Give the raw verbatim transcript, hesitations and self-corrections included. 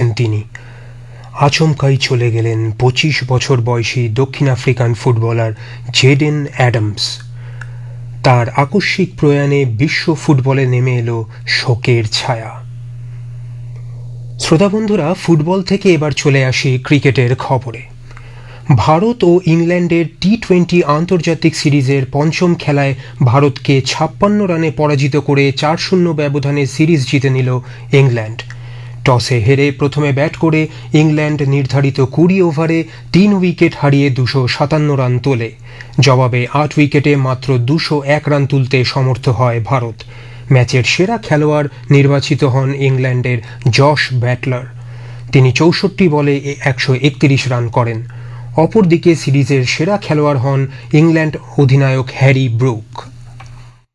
গেছেন তিনি। আচমকাই চলে গেলেন পঁচিশ বছর বয়সী দক্ষিণ আফ্রিকান ফুটবলার জেডেন অ্যাডামস। তার আকস্মিক প্রয়াণে বিশ্ব ফুটবলে নেমে এলো শোকের ছায়া। শ্রোতা বন্ধুরা, ফুটবল থেকে এবার চলে আসি ক্রিকেটের খবরে। ভারত ও ইংল্যান্ডের টি টোয়েন্টি আন্তর্জাতিক সিরিজের পঞ্চম খেলায় ভারতকে ছাপ্পান্ন রানে পরাজিত করে চার শূন্য ব্যবধানে সিরিজ জিতে নিল ইংল্যান্ড। টসে হেরে প্রথমে ব্যাট করে ইংল্যান্ড নির্ধারিত কুড়ি ওভারে তিন উইকেট হারিয়ে দুশো সাতান্ন রান তোলে। জবাবে আট উইকেটে মাত্র দুশো এক রান তুলতে সমর্থ হয় ভারত। ম্যাচের সেরা খেলোয়াড় নির্বাচিত হন ইংল্যান্ডের জশ ব্যাটলার। তিনি চৌষট্টি বলে একশো একত্রিশ রান করেন। অপরদিকে সিরিজের সেরা খেলোয়াড় হন ইংল্যান্ড অধিনায়ক হ্যারি ব্রুক।